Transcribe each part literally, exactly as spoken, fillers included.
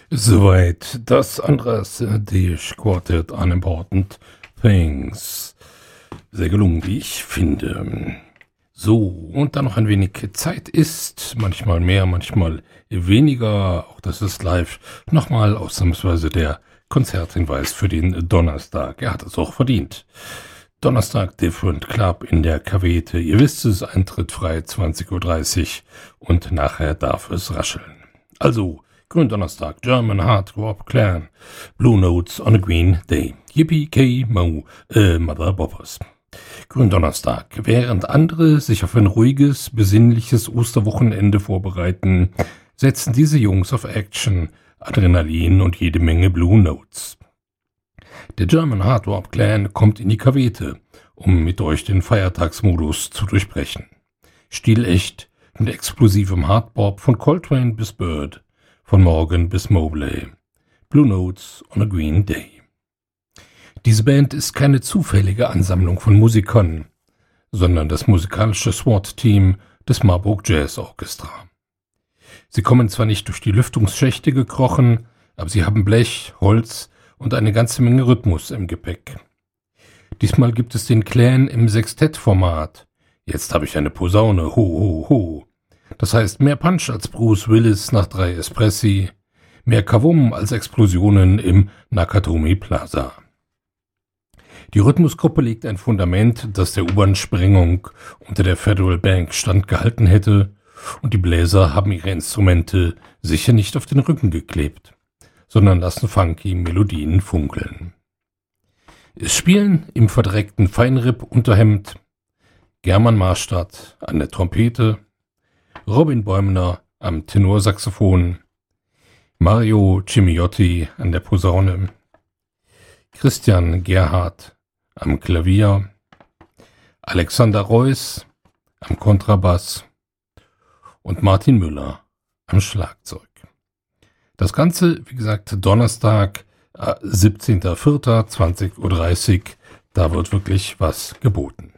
Soweit das Andras Deisch Quartet Unimportant Things. Sehr gelungen, wie ich finde. So, und da noch ein wenig Zeit ist, manchmal mehr, manchmal weniger, auch das ist live, nochmal ausnahmsweise der Konzerthinweis für den Donnerstag. Er hat es auch verdient. Donnerstag Different Club in der Kavete. Ihr wisst es, Eintritt frei zwanzig Uhr dreißig und nachher darf es rascheln. Also, Gründonnerstag, German Hard Rock Clan, Blue Notes on a Green Day. Yippee-Ki-Mo, äh, Mother Boppers. Gründonnerstag. Während andere sich auf ein ruhiges, besinnliches Osterwochenende vorbereiten, setzen diese Jungs auf Action, Adrenalin und jede Menge Blue Notes. Der German Hard Rock Clan kommt in die Kavete, um mit euch den Feiertagsmodus zu durchbrechen. Stilecht mit explosivem Hardbop von Coltrane bis Bird, von Morgan bis Mobley. Blue Notes on a Green Day. Diese Band ist keine zufällige Ansammlung von Musikern, sondern das musikalische SWAT-Team des Marburg Jazz Orchestra. Sie kommen zwar nicht durch die Lüftungsschächte gekrochen, aber sie haben Blech, Holz und eine ganze Menge Rhythmus im Gepäck. Diesmal gibt es den Clan im Sextettformat. Jetzt habe ich eine Posaune, ho, ho, ho. Das heißt mehr Punch als Bruce Willis nach drei Espressi, mehr Kavum als Explosionen im Nakatomi Plaza. Die Rhythmusgruppe legt ein Fundament, das der U-Bahn-Sprengung unter der Federal Bank standgehalten hätte, und die Bläser haben ihre Instrumente sicher nicht auf den Rücken geklebt, sondern lassen funky Melodien funkeln. Es spielen im verdreckten Feinripp-Unterhemd German Marstadt an der Trompete, Robin Bäumler am Tenorsaxophon, Mario Cimiotti an der Posaune, Christian Gerhardt am Klavier, Alexander Reuss am Kontrabass und Martin Müller am Schlagzeug. Das Ganze, wie gesagt, Donnerstag, äh, siebzehnter vierter zwanzig Uhr dreißig, da wird wirklich was geboten.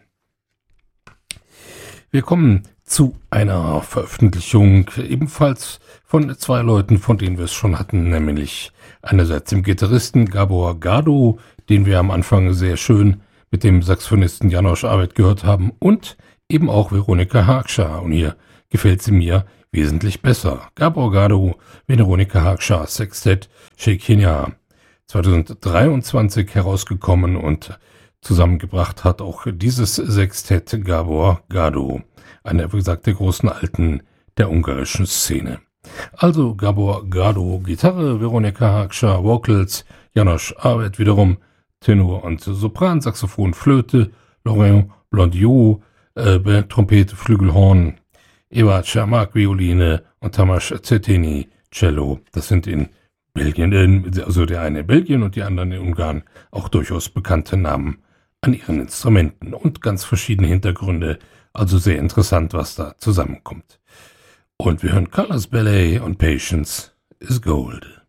Wir kommen zu einer Veröffentlichung ebenfalls von zwei Leuten, von denen wir es schon hatten, nämlich einerseits dem Gitarristen Gabor Gado, den wir am Anfang sehr schön mit dem Saxophonisten Janosch Arbeit gehört haben, und eben auch Veronika Hagscha, und hier gefällt sie mir wesentlich besser. Gabor Gado, Veronika Hagscha, Sextett Shekinah, zwanzig dreiundzwanzig herausgekommen, und zusammengebracht hat auch dieses Sextett Gabor Gado, einer, wie gesagt, der großen Alten der ungarischen Szene. Also Gabor Gado Gitarre, Veronika Hagscha Vocals, Janosch Arbeit wiederum Tenor und Sopran, Saxophon, Flöte, Laurent Blondiot, äh, Trompete, Flügelhorn, Eva Czermak Violine und Tamas Zeteni Cello. Das sind in Belgien, also der eine in Belgien und die anderen in Ungarn, auch durchaus bekannte Namen an ihren Instrumenten und ganz verschiedene Hintergründe. Also sehr interessant, was da zusammenkommt. Und wir hören Colors Ballet und Patience is Gold.